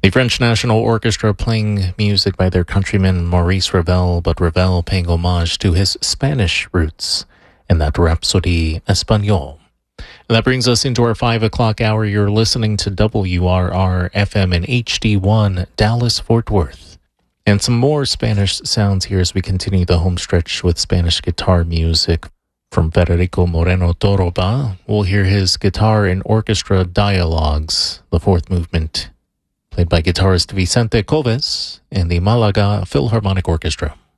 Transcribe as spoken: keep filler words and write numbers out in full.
The French National Orchestra playing music by their countryman Maurice Ravel, but Ravel paying homage to his Spanish roots in that Rhapsody Espagnole. And that brings us into our five o'clock hour. You're listening to W R R F M and H D one, Dallas-Fort Worth. And some more Spanish sounds here as we continue the home stretch with Spanish guitar music from Federico Moreno Toroba. We'll hear his guitar and orchestra dialogues, the fourth movement, played by guitarist Vicente Coves and the Malaga Philharmonic Orchestra.